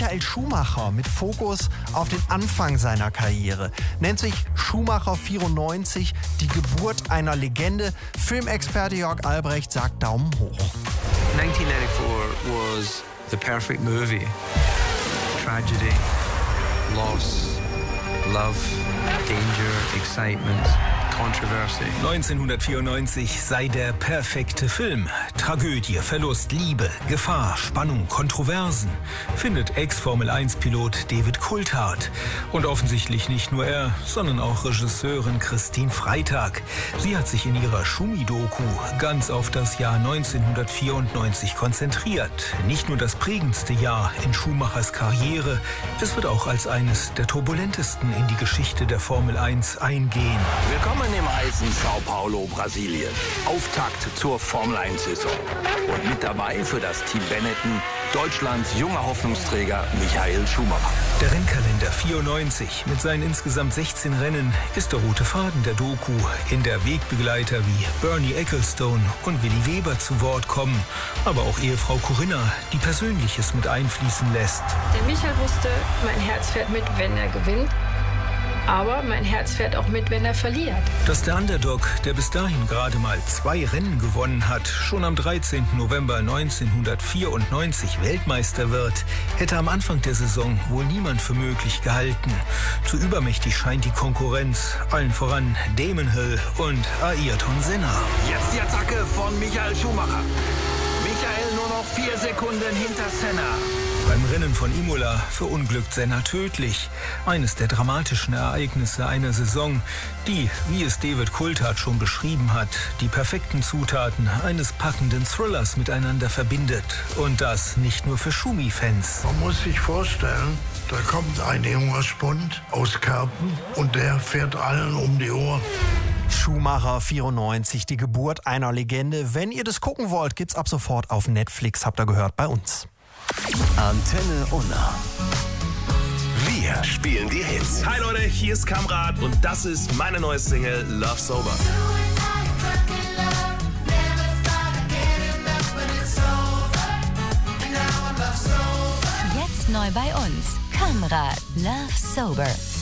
Michael Schumacher mit Fokus auf den Anfang seiner Karriere. Nennt sich Schumacher 94, die Geburt einer Legende. Filmexperte Jörg Albrecht sagt Daumen hoch. 1994 was the perfect movie. Tragedy, loss, love, danger, excitement, controversy. 1994 sei der perfekte Film. Tragödie, Verlust, Liebe, Gefahr, Spannung, Kontroversen, findet Ex-Formel-1-Pilot David Coulthard. Und offensichtlich nicht nur er, sondern auch Regisseurin Christine Freitag. Sie hat sich in ihrer Schumi-Doku ganz auf das Jahr 1994 konzentriert. Nicht nur das prägendste Jahr in Schumachers Karriere, es wird auch als eines der turbulentesten in die Geschichte der Formel 1 eingehen. Willkommen im heißen Sao Paulo, Brasilien. Auftakt zur Formel-1-Saison. Und mit dabei für das Team Benetton Deutschlands junger Hoffnungsträger Michael Schumacher. Der Rennkalender 94 mit seinen insgesamt 16 Rennen ist der rote Faden der Doku, in der Wegbegleiter wie Bernie Ecclestone und Willi Weber zu Wort kommen, aber auch Ehefrau Corinna, die Persönliches mit einfließen lässt. Der Michael wusste, mein Herz fährt mit, wenn er gewinnt. Aber mein Herz fährt auch mit, wenn er verliert. Dass der Underdog, der bis dahin gerade mal 2 Rennen gewonnen hat, schon am 13. November 1994 Weltmeister wird, hätte am Anfang der Saison wohl niemand für möglich gehalten. Zu übermächtig scheint die Konkurrenz, allen voran Damon Hill und Ayrton Senna. Jetzt die Attacke von Michael Schumacher. Michael nur noch 4 Sekunden hinter Senna. Beim Rennen von Imola verunglückt Senna tödlich. Eines der dramatischen Ereignisse einer Saison, die, wie es David Coulthard schon beschrieben hat, die perfekten Zutaten eines packenden Thrillers miteinander verbindet. Und das nicht nur für Schumi-Fans. Man muss sich vorstellen, da kommt ein junger Spund aus Kerpen und der fährt allen um die Ohren. Schumacher 94, die Geburt einer Legende. Wenn ihr das gucken wollt, gibt's ab sofort auf Netflix, habt ihr gehört, bei uns. Antenne Unna. Wir spielen die Hits. Hi Leute, hier ist Kamrat und das ist meine neue Single Love Sober. Jetzt neu bei uns. Kamrat Love Sober.